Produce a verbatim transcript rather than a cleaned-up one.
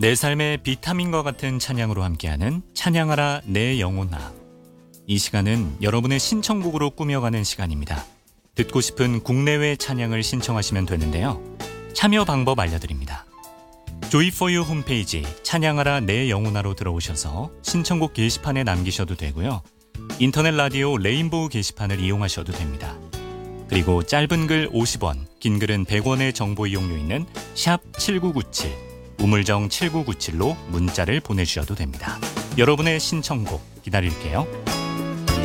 내 삶의 비타민과 같은 찬양으로 함께하는 찬양하라 내 영혼아. 이 시간은 여러분의 신청곡으로 꾸며가는 시간입니다. 듣고 싶은 국내외 찬양을 신청하시면 되는데요. 참여 방법 알려드립니다. 조이포유 홈페이지 찬양하라 내 영혼아로 들어오셔서 신청곡 게시판에 남기셔도 되고요. 인터넷 라디오 레인보우 게시판을 이용하셔도 됩니다. 그리고 짧은 글 오십 원, 긴 글은 백 원의 정보 이용료 있는 샵 칠구구칠, 우물정 칠구구칠로 문자를 보내주셔도 됩니다. 여러분의 신청곡 기다릴게요.